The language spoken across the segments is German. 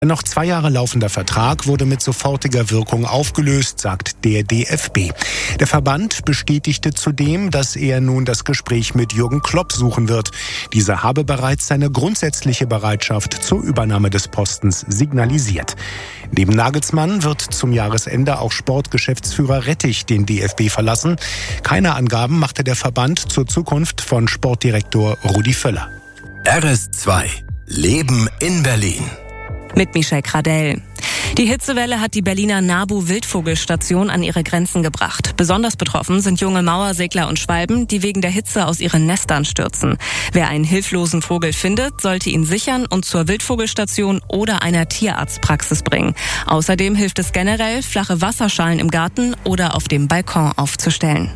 Ein noch 2 Jahre laufender Vertrag wurde mit sofortiger Wirkung aufgelöst, sagt der DFB. Der Verband bestätigte zudem, dass er nun das Gespräch mit Jürgen Klopp suchen wird. Dieser habe bereits seine grundsätzliche Bereitschaft zur Übernahme des Postens signalisiert. Neben Nagelsmann wird zum Jahresende auch Sportgeschäftsführer Rettich den DFB verlassen. Keine Angaben machte der Verband zur Zukunft von Sportdirektor Rudi Völler. RS2 Leben in Berlin. Mit Michel Kradell. Die Hitzewelle hat die Berliner Nabu-Wildvogelstation an ihre Grenzen gebracht. Besonders betroffen sind junge Mauersegler und Schwalben, die wegen der Hitze aus ihren Nestern stürzen. Wer einen hilflosen Vogel findet, sollte ihn sichern und zur Wildvogelstation oder einer Tierarztpraxis bringen. Außerdem hilft es generell, flache Wasserschalen im Garten oder auf dem Balkon aufzustellen.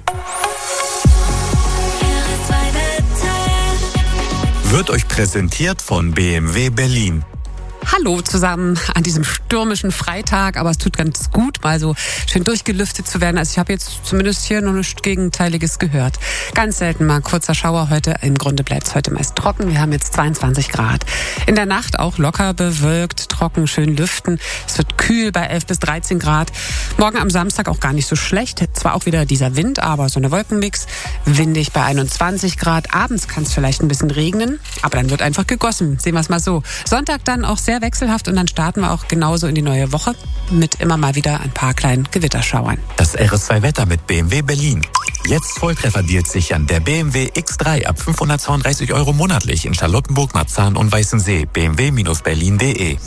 Wird euch präsentiert von BMW Berlin. Hallo zusammen an diesem stürmischen Freitag, aber es tut ganz gut, mal so schön durchgelüftet zu werden. Also ich habe jetzt zumindest hier noch nichts Gegenteiliges gehört. Ganz selten mal ein kurzer Schauer heute. Im Grunde bleibt es heute meist trocken. Wir haben jetzt 22 Grad. In der Nacht auch locker bewölkt, trocken, schön lüften. Es wird kühl bei 11 bis 13 Grad. Morgen am Samstag auch gar nicht so schlecht. Zwar auch wieder dieser Wind, aber so eine Wolkenmix. Windig bei 21 Grad. Abends kann es vielleicht ein bisschen regnen, aber dann wird einfach gegossen. Sehen wir es mal so. Sonntag dann auch sehr wechselhaft und dann starten wir auch genauso in die neue Woche mit immer mal wieder ein paar kleinen Gewitterschauern. Das RS2-Wetter mit BMW Berlin. Jetzt Volltreffer-Deals sichern. Der BMW X3 ab 532 € monatlich in Charlottenburg, Marzahn und Weißensee. bmw-berlin.de.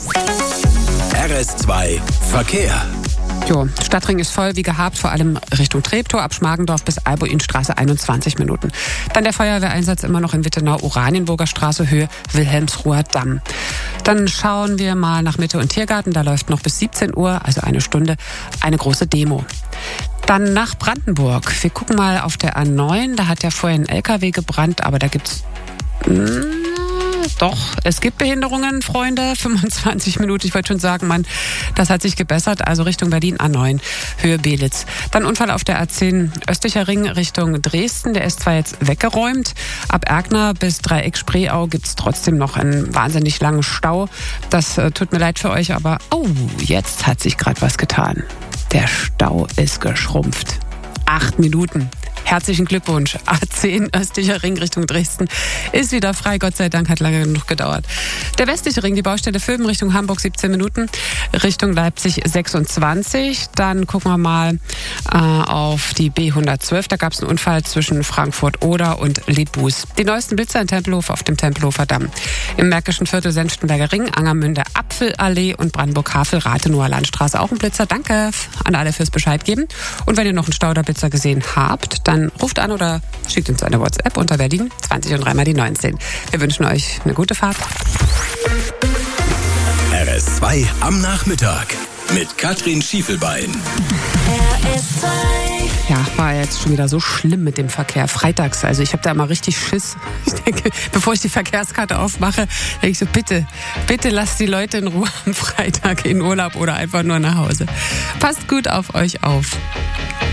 RS2 Verkehr. Jo, Stadtring ist voll wie gehabt, vor allem Richtung Treptow, ab Schmargendorf bis Albuinstraße 21 Minuten. Dann der Feuerwehreinsatz immer noch in Wittenau, Oranienburger Straße, Höhe Wilhelmsruher Damm. Dann schauen wir mal nach Mitte und Tiergarten, da läuft noch bis 17 Uhr, also eine Stunde, eine große Demo. Dann nach Brandenburg. Wir gucken mal auf der A9, da hat ja vorher ein LKW gebrannt, aber da gibt's... Doch, es gibt Behinderungen, Freunde. 25 Minuten, ich wollte schon sagen, Mann, das hat sich gebessert. Also Richtung Berlin A9, Höhe Belitz. Dann Unfall auf der A10 Östlicher Ring Richtung Dresden. Der ist zwar jetzt weggeräumt. Ab Erkner bis Dreieck Spreeau gibt's trotzdem noch einen wahnsinnig langen Stau. Das tut mir leid für euch, aber jetzt hat sich gerade was getan. Der Stau ist geschrumpft. 8 Minuten. Herzlichen Glückwunsch. A10 östlicher Ring Richtung Dresden ist wieder frei. Gott sei Dank, hat lange genug gedauert. Der westliche Ring, die Baustelle Vöben Richtung Hamburg 17 Minuten, Richtung Leipzig 26. Dann gucken wir mal auf die B112. Da gab es einen Unfall zwischen Frankfurt-Oder und Ledbus. Die neuesten Blitzer in Tempelhof auf dem Tempelhofer Damm. Im Märkischen Viertel Senftenberger Ring, Angermünde Apfelallee und Brandenburg-Havel-Rathenower Landstraße. Auch ein Blitzer. Danke an alle fürs Bescheid geben. Und wenn ihr noch einen Stauderblitzer gesehen habt, dann ruft an oder schickt uns eine WhatsApp unter Berlin 20 und 3 mal die 19. Wir wünschen euch eine gute Fahrt. RS2 am Nachmittag mit Katrin Schiefelbein. RS2. Ja, war jetzt schon wieder so schlimm mit dem Verkehr. Freitags, also ich habe da immer richtig Schiss. Ich denke, bevor ich die Verkehrskarte aufmache, denke ich so, bitte lasst die Leute in Ruhe am Freitag in Urlaub oder einfach nur nach Hause. Passt gut auf euch auf.